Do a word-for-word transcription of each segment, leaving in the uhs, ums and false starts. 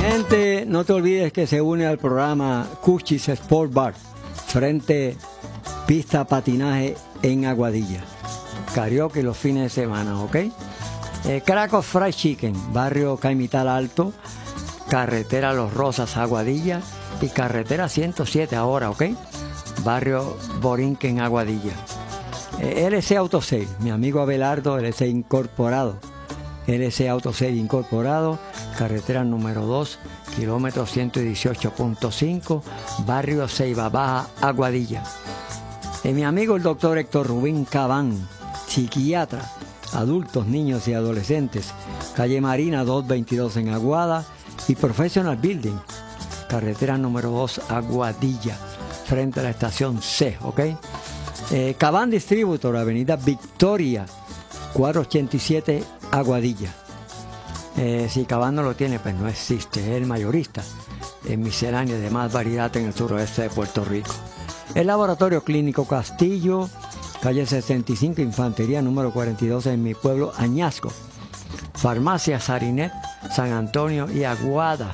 Gente, no te olvides que se une al programa Cuchis Sport Bar, frente pista patinaje en Aguadilla. Karaoke los fines de semana, ¿ok? Eh, Caracos Fried Chicken, barrio Caimital Alto, carretera Los Rosas, Aguadilla, y carretera ciento siete ahora, ¿ok? Barrio Borinquen, Aguadilla. Eh, L C Auto Sale, mi amigo Abelardo, L C Incorporado. L C Auto Sale Incorporado, carretera número dos, kilómetro ciento dieciocho punto cinco, barrio Ceiba Baja, Aguadilla. Eh, mi amigo el doctor Héctor Rubín Cabán, psiquiatra, adultos, niños y adolescentes, calle Marina doscientos veintidós en Aguada, y Professional Building, carretera número dos, Aguadilla, frente a la estación C, ¿ok? Eh, Cabán Distributor, avenida Victoria, cuatrocientos ochenta y siete, Aguadilla. Eh, si Cabán no lo tiene, pues no existe, es el mayorista en miscelánea de más variedad en el suroeste de Puerto Rico. El Laboratorio Clínico Castillo, calle sesenta y cinco, Infantería número cuarenta y dos en mi pueblo, Añasco. Farmacia Sarinet, San Antonio y Aguada.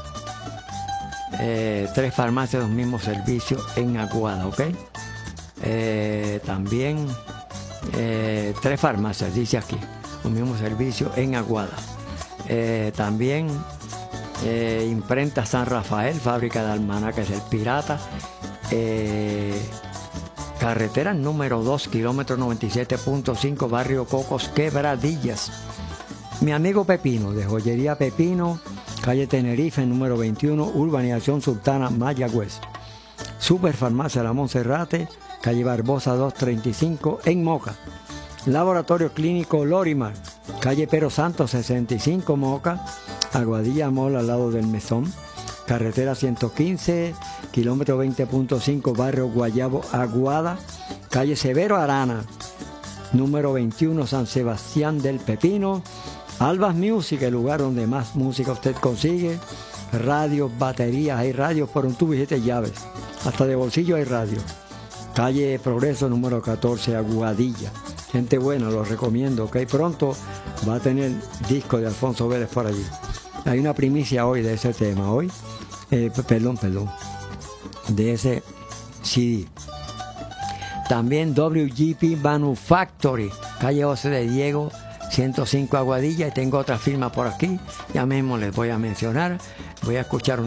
Eh, tres farmacias, los mismos servicios en Aguada, ¿ok? Eh, también eh, tres farmacias, dice aquí, los mismos servicios en Aguada. Eh, también eh, Imprenta San Rafael, fábrica de almanaques El Pirata. Eh, carretera número dos, kilómetro noventa y siete punto cinco, barrio Cocos, Quebradillas. Mi amigo Pepino, de Joyería Pepino, calle Tenerife, número veintiuno, urbanización Sultana, Mayagüez. Superfarmacia La Monserrate, calle Barbosa doscientos treinta y cinco, en Moca. Laboratorio Clínico Lorimar, calle Pero Santos sesenta y cinco, Moca. Aguadilla Mall, al lado del Mesón. Carretera ciento quince, kilómetro veinte punto cinco, barrio Guayabo, Aguada. Calle Severo Arana, número veintiuno, San Sebastián del Pepino. Albas Music, el lugar donde más música usted consigue. Radios, baterías, hay radios por un tubo y siete llaves. Hasta de bolsillo hay radio. Calle Progreso, número catorce, Aguadilla. Gente buena, lo recomiendo, ok. Pronto va a tener disco de Alfonso Vélez por allí. Hay una primicia hoy de ese tema, hoy. Eh, perdón, perdón. De ese C D. También W G P Manufactory, calle José de Diego, ciento cinco, Aguadilla. Y tengo otra firma por aquí, ya mismo les voy a mencionar. Voy a escuchar un